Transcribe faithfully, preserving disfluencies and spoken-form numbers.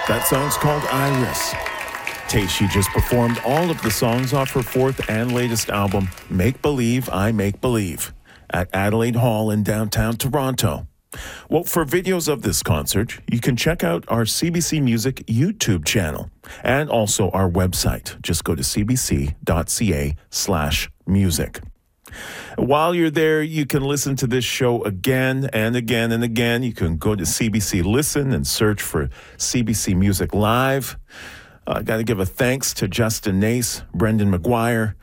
That song's called Iris. Tayshia just performed all of the songs off her fourth and latest album, Make Believe, I Make Believe, at Adelaide Hall in downtown Toronto. Well, for videos of this concert, you can check out our C B C Music YouTube channel and also our website. Just go to cbc.ca slash music. While you're there, you can listen to this show again and again and again. You can go to C B C Listen and search for C B C Music Live. I uh, got to give a thanks to Justin Nace, Brendan McGuire,